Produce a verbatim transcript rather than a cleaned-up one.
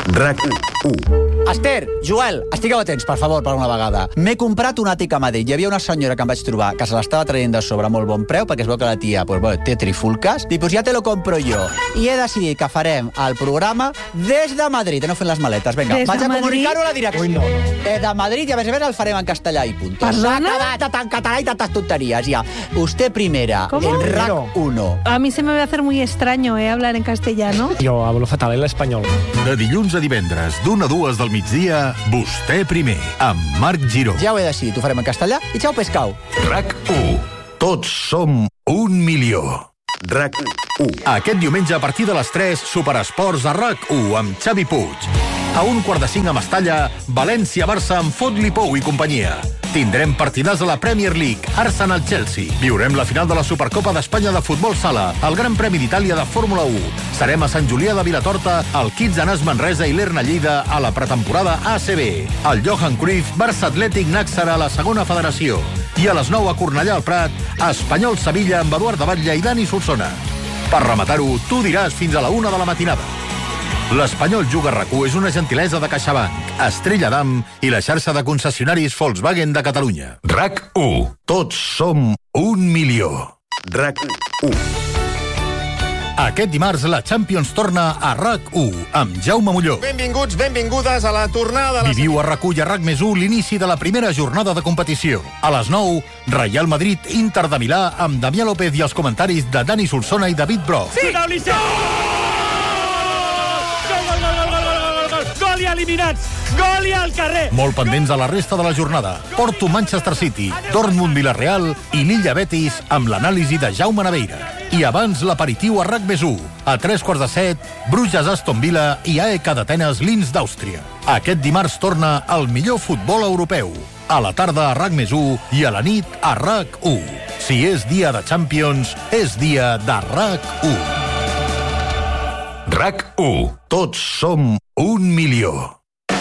RAC u. Esther, Joel, estigueu atents, per favor, per una vegada. M'he comprat un àtic a Madrid. Hi havia una senyora que em vaig trobar que se l'estava traient de sobre a molt bon preu, perquè es veu que la tia pues, bueno, té trifulques. Dic, pues ja te lo compro jo. I he decidit que farem el programa des de Madrid. He anat fent les maletes. Vinga, Des de vaig a Madrid? comunicar-ho a la direcció. Ui, no, no. Des de Madrid, i a més a més el farem en castellà i punt. Perdona? S'ha acabat en català i tantes tonterías, ja. Usted primera, ¿Cómo? en RAC uno. A mí se me va a hacer muy extraño, ¿eh? Hablar en castellano. Jo hablo fatal en l'espanyol. De dilluns a divendres, d'una a dues del migdia, Vostè primer, amb Marc Giró. Ja ho he decidit, ho farem en castellà i xau pescau. RAC u. Tots som un milió. RAC u. Aquest diumenge a partir de les tres, Superesports a RAC u amb Xavi Puig. A un quart de cinc a Mestalla, València-Barça amb Fot-li Pou i companyia. Tindrem partidars a la Premier League, Arsenal-Chelsea. Viurem la final de la Supercopa d'Espanya de Futbol Sala, el Gran Premi d'Itàlia de Fórmula u. Serem a Sant Julià de Vilatorta, al Kids Anàs Manresa i l'Erna Lleida a la pretemporada A C B. El Johan Cruyff, Barça Atlètic Nàxara a la segona federació. I a les nou a Cornellà al Prat, Espanyol-Sevilla amb Eduard de Batlle i Dani Solsona. Per rematar-ho, tu diràs fins a la una de la matinada. L'Espanyol Juga RAC u és una gentilesa de CaixaBank, Estrella Damm i la xarxa de concessionaris Volkswagen de Catalunya. RAC u. Tots som un milió. RAC u. Aquest dimarts la Champions torna a RAC u amb Jaume Molló. Benvinguts, benvingudes a la tornada de la... Viviu a RAC u i a RAC més u l'inici de la primera jornada de competició. A les nou, Real Madrid, Inter de Milà, amb Damià López i els comentaris de Dani Solsona i David Brock. Sí! Gol, gol, gol, gol, gol, gol, gol i eliminats! Gol i al carrer! Molt pendents a la resta de la jornada. Porto Manchester City, Dortmund Villarreal i l'Illa Betis amb l'anàlisi de Jaume Naveira. I abans l'aperitiu a RAC més u. A tres quarts de set, Bruges Aston Villa i A E K d'Atenes Linz d'Àustria. Aquest dimarts torna el millor futbol europeu. A la tarda a RAC més u i a la nit a RAC u. Si és dia de Champions, és dia de RAC u. RAC u. Tots som un milió.